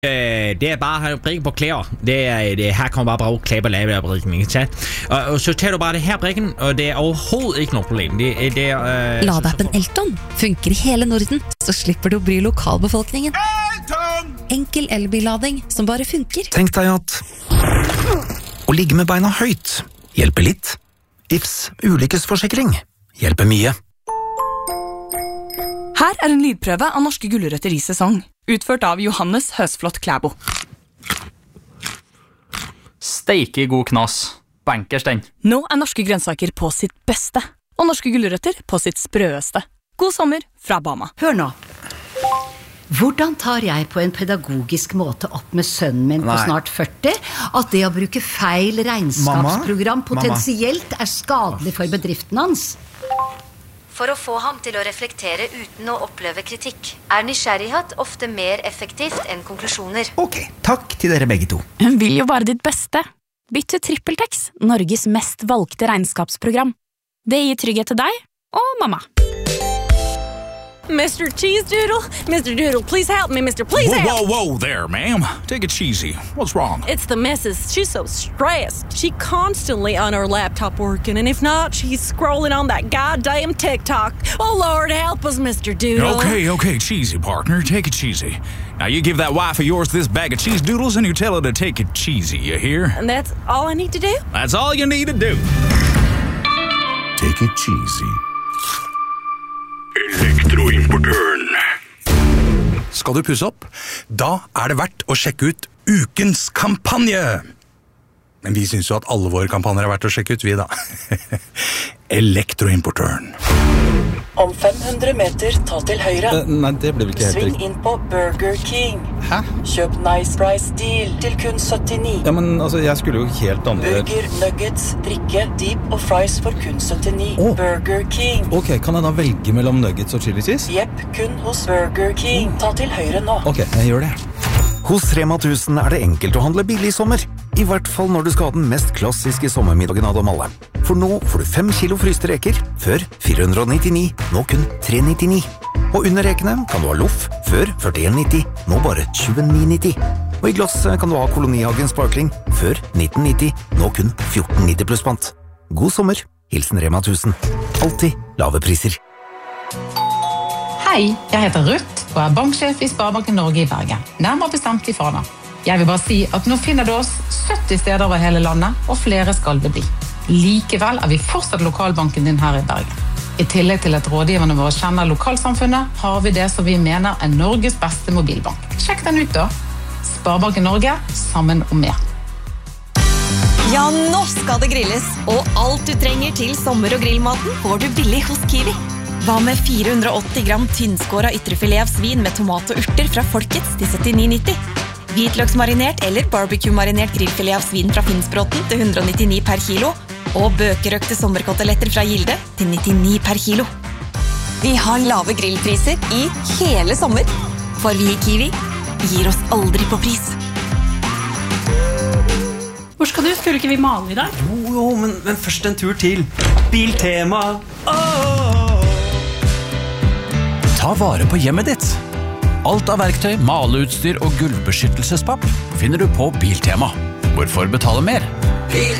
Det bare brikken på klæder. Det her kommer bare klæder og lave brikken, ikke sant? Og så tar du bare det her brikken, og det overhovedet ikke noe problem. Ladeappen Elton funker i hele Norden, så slipper du å bry lokalbefolkningen. Enkel elbillading som bare funker. Tenk deg at å ligge med beina høyt hjelper litt. Ifs ulykkesforsikring hjelper mye. Her er en lydprøve av norske gulrøtter i sesong, utført av Johannes Høsflot Klæbo. Steike god knas. Bankers den. Nå er norske grønnsaker på sitt beste, og norske gulrøtter på sitt sprøeste. God sommer fra Bama. Hør nå. Hvordan tar jeg på en pedagogisk måte opp med sønnen min på snart 40 at det å bruke feil regnskapsprogram potensielt er skadelig for bedriften hans? For å få ham til å reflektere uten å oppleve kritikk, er nysgjerrighet ofte mer effektivt enn konklusjoner. Ok, takk til dere begge to. Hun vil jo bare ditt beste. Bytt til TrippelTex, Norges mest valgte regnskapsprogram. Det gir trygghet til deg og mamma. Mr. Cheese Doodle? Mr. Doodle, please help me, Mr. Please help! Whoa there, ma'am. Take it cheesy. What's wrong? It's the missus. She's so stressed. She constantly on her laptop working, and if not, she's scrolling on that goddamn TikTok. Oh, Lord, help us, Mr. Doodle. Okay, cheesy, partner. Take it cheesy. Now, you give that wife of yours this bag of cheese doodles, and you tell her to take it cheesy, you hear? And that's all I need to do? That's all you need to do. Take it cheesy. Elektroimportøren. Skal du pusse opp? Da er det verdt å sjekke ut ukens kampanje. Men vi synes jo at alle våre kampanjer er verdt å sjekke ut, vi da. Elektroimportøren. Om 500 meter, ta til høyre. Nei, det blir vel ikke helt Sving riktig. inn på Burger King. Hæ? Kjøp Nice Price Deal til kun 79. Ja, men altså, jeg skulle jo helt andre... Burger, nuggets, drikke, deep og fries for kun 79. Burger King. Ok, kan jeg da velge mellom nuggets og chili cheese? Jepp, kun hos Burger King. Ta til høyre nå. Ok, jeg gjør det. Hos Rema 1000 er det enkelt å handle billig i sommer. I hvert fall når du skal ha den mest klassiske sommermiddagen av dem alle. For nå får du 5 kilo fryste reker, før 499, nå kun 399. Og under rekene kan du ha loff, før 41,90, nå bare 29,90. Og i glass kan du ha Kolonihagen Sparkling, før 1990, nå kun 14,90 pluss pant. God sommer, hilsen Rema 1000. Alltid lave priser. Hei, jeg heter Ruth og er banksjef i Sparebanken Norge i Bergen. Nærmere bestemt i Fana. Jeg vil bare si at nå finner du oss 70 steder over hele landet, og flere skal det bli. Likevel er vi fortsatt lokalbanken din her i Bergen. I tillegg til at rådgiverne våre kjenner lokalsamfunnet, har vi det som vi mener er Norges beste mobilbank. Sjekk den ut da. Sparebanken Norge, sammen om mer. Ja, nå skal det grilles, og alt du trenger til sommer- og grillmaten får du billig hos Kiwi. Hva med 480 gram tynnskåret ytrefilet av svin med tomat og urter fra Folkets til 79,90? Hvitløksmarinert eller barbecue-marinert grillfilet av svin fra Finnsbråten til 199 per kilo, og bøkerøkte sommerkoteletter fra Gilde til 99 per kilo. Vi har lave grillpriser i hele sommer, for vi i Kiwi gir oss aldri på pris. Hvor skal du? Skulle ikke vi male i dag? Jo, men først en tur til Biltema. Ta vare på hjemmet ditt. Alt av verktøy, maleutstyr og gulvbeskyttelsespapp finner du på Biltema. Hvorfor betale mer? Biltema!